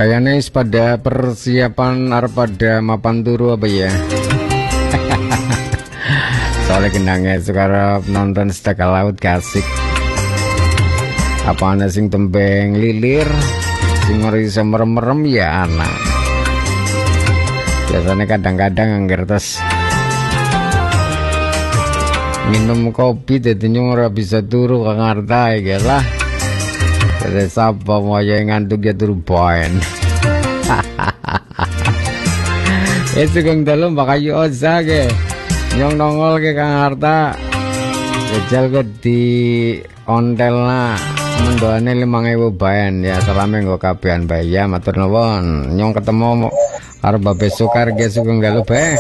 Kayaknya pada persiapan arep pada mapan turu apa ya? Soalnya kenangnya sekarang nonton Setaka Laut kasik. Apa ana sing tembeng lilir, sing ngerisa merem-merem ya anak. Biasanya kadang-kadang angger terus minum kopi dadi ora bisa turu kang arta iki lah. Jadi sapa mau yang ngantuk ya turu poin. Itu kang dalam bakayu oza ke nyong nongol ke kang harta jajal ke di ontel na mendoane 5.000 bayan ya salame nggo kabehan bae ya matur nuwun nyong ketemu karo Babe Sukar ge Sugeng Dalu bae.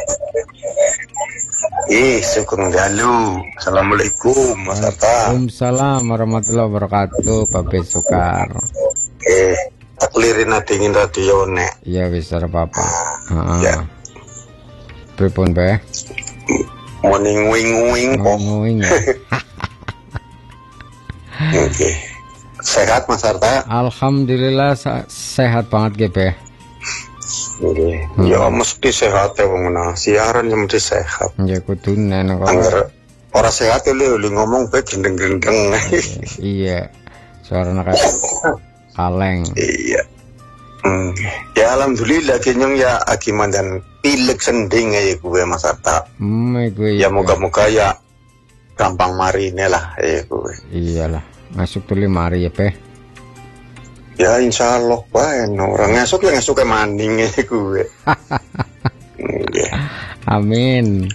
Sugeng Dalu. Assalamualaikum Mas Arta. Waalaikumsalam warahmatullahi wabarakatuh Babe Sukar. Taklirin dingin radio nek. Iya wis ora apa-apa. Ya. Pripun bae? Morning wing kok. Wing. Oke. Sehat Mas Arta? Alhamdulillah sehat banget ge bae. Ya mesti sehat ya wong nah. Siaran ya mesti sehat. Ya kudune nek ora sehat ya lu ngomong bae gendeng-gendeng. Iya. Suaranya kayak kaleng. Iya. Ya alhamdulillah kenyong ya akiman dan pilek sending ya gue Mas Arta. Ya moga-moga ya gampang marine lah ya gue. Iyalah. Masuk tuh 5 hari ya Pe. Ya insya Allah bae orang ngesuk ya ngesuk maning ya gue. Amin.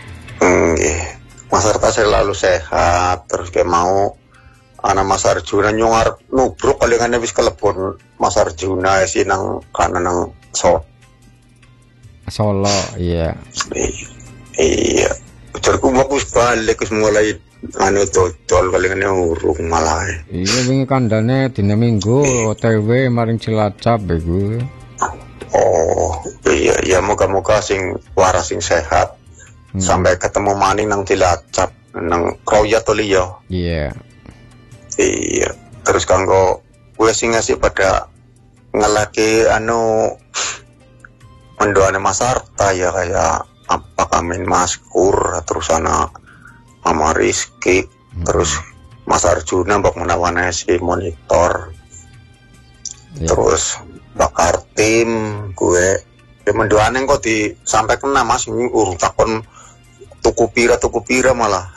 Mas Arta selalu sehat terus kayak mau ana Mas Arjuna nyongar nubruk kali ngene wis kelepon Mas Arjuna si nang kana nang Solo iya. Iya. Ujarku bagus balik wis mulai anu dodol kali ngene urung malah. Iya wingi kandhane dina Minggu OTW maring Cilacap iku. Oh, iya ya moga-moga sing waras sing sehat. Sampai ketemu maning nang Cilacap nang Kroya to liya. Iya. Iya, terus kanggo gue sih ngasih pada ngelaki anu mendoane Mas Arta ya kayak apa Kamin Maskur terus ana Mama Rizky terus Mas Arjuna mbok menawane si monitor terus bakar tim gue ya mendoane kok disampaikan Mas ini urung takon tuku pira malah.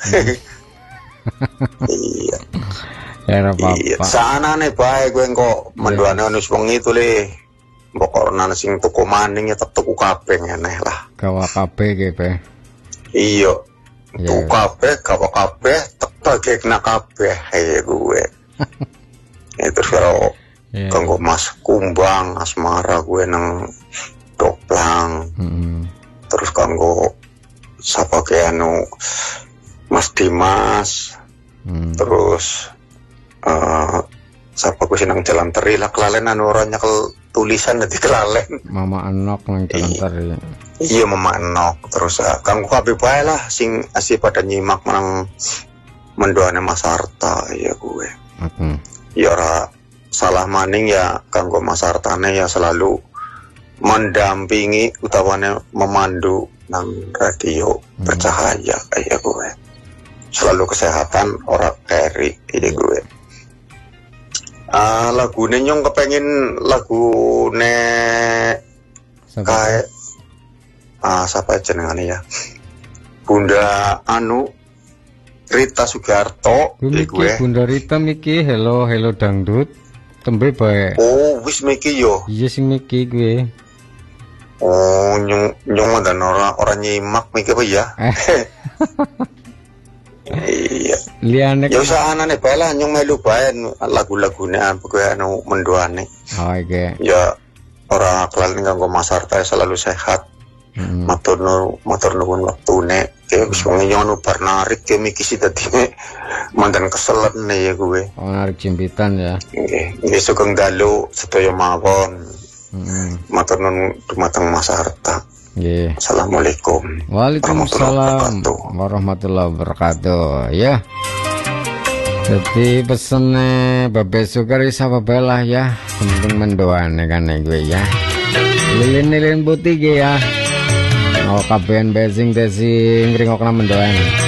Iya. Ya iya, sana nih bae gue kok menduane onus wong itu le. Mbok ana sing tuku maning ya tetep tuku kabeh ngene lah. Gawa kabeh ge Pe. Iya. Tuku kabeh, gawa kabeh, tek bagi kena kabeh ya gue. Itu karo kanggo Mas Kumbang asmara gue nang Doplang. Terus kanggo sapa ke anu Mas Dimas. Terus siapa gue senang jalan teri lah kelalen anu orang nyekel tulisan nanti kelalen Mama Enok nang jalan teri. Iya Mama Enok terus kanggo kabeh bae lah sing asih pada nyimak menang mendoane Mas Arta ya gue. Ya ora salah maning ya kanggo Mas Artane ya selalu mendampingi utawane memandu nang radio bercahaya ya gue. Selalu kesehatan orang keri ini gue. Lagu nyong kepengen lagu kayak siapa jenengannya ya Bunda anu Rita Sugiarto gue. Bunda Rita miki hello dangdut tembe bae. Oh wis miki yo. Iya sing miki gue. Oh nyong dan orang nyimak miki apa ya? Iya. Liane ya usah anane bae lah nyong melu bae lagu-lagune gue anu mendoane. Oh iya. Ya ora kelalen kanggo Mas Arta selalu sehat. Matur nuwun waktune. Kayak wis wong nyong bar narik ke mikisi dadi mandan keselet ya gue. Oh narik jimpitan ya. Nggih Sugeng Dalu sedaya mawon. Matur nuwun dumateng Mas Arta. Yeah. Assalamualaikum. Waalaikumsalam warahmatullahi wabarakatuh. Ya. Jadi pesene Babe Sukar wis apa bae lah ya, penting mendoane kan gue ya. Lilin-lilin putih ge ya. Oh kabeh besing tesing ngringokna mendoane.